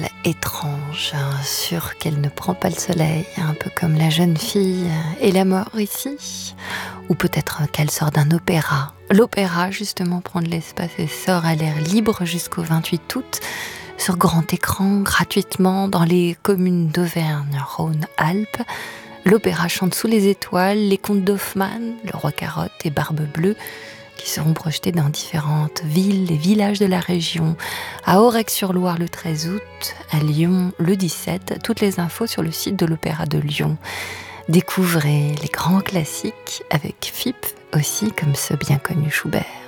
étrange, sûre qu'elle ne prend pas le soleil, un peu comme la jeune fille et la mort ici. Ou peut-être qu'elle sort d'un opéra. L'opéra, justement, prend de l'espace et sort à l'air libre jusqu'au 28 août, sur grand écran, gratuitement, dans les communes d'Auvergne, Rhône-Alpes. L'opéra chante sous les étoiles, les contes d'Hoffmann, Le Roi Carotte et Barbe Bleue, qui seront projetés dans différentes villes et villages de la région. À Aurec-sur-Loire le 13 août, à Lyon le 17. Toutes les infos sur le site de l'Opéra de Lyon. Découvrez les grands classiques avec FIP aussi, comme ce bien connu Schubert.